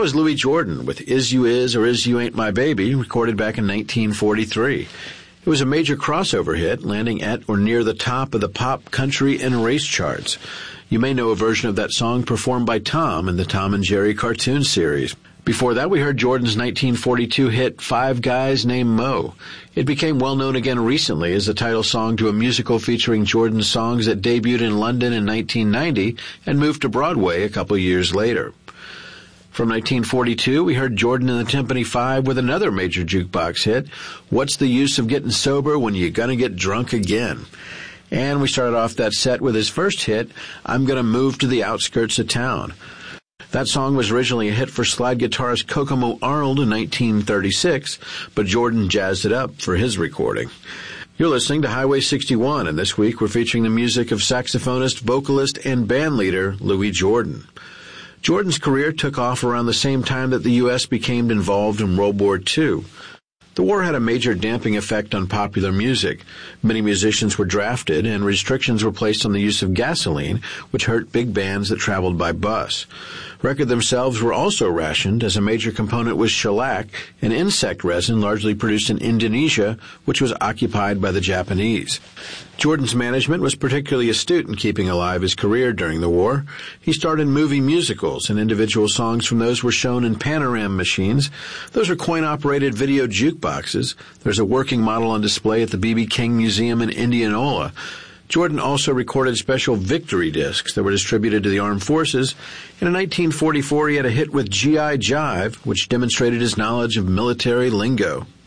was Louis Jordan with Is You Is or Is You Ain't My Baby, recorded back in 1943. It was a major crossover hit, landing at or near the top of the pop, country, and race charts. You may know a version of that song performed by Tom in the Tom and Jerry cartoon series. Before that, we heard Jordan's 1942 hit, Five Guys Named Mo. It became well known again recently as the title song to a musical featuring Jordan's songs that debuted in London in 1990 and moved to Broadway a couple years later. From 1942, we heard Jordan and the Tympany Five with another major jukebox hit, What's the Use of Getting Sober When You're Gonna Get Drunk Again? And we started off that set with his first hit, I'm Gonna Move to the Outskirts of Town. That song was originally a hit for slide guitarist Kokomo Arnold in 1936, but Jordan jazzed it up for his recording. You're listening to Highway 61, and this week we're featuring the music of saxophonist, vocalist, and bandleader Louis Jordan. Jordan's career took off around the same time that the U.S. became involved in World War II. The war had a major damping effect on popular music. Many musicians were drafted, and restrictions were placed on the use of gasoline, which hurt big bands that traveled by bus. Records themselves were also rationed, as a major component was shellac, an insect resin largely produced in Indonesia, which was occupied by the Japanese. Jordan's management was particularly astute in keeping alive his career during the war. He starred in movie musicals, and individual songs from those were shown in Panoram machines. Those are coin-operated video jukeboxes. There's a working model on display at the B.B. King Museum in Indianola. Jordan also recorded special victory discs that were distributed to the armed forces. And in 1944, he had a hit with G.I. Jive, which demonstrated his knowledge of military lingo.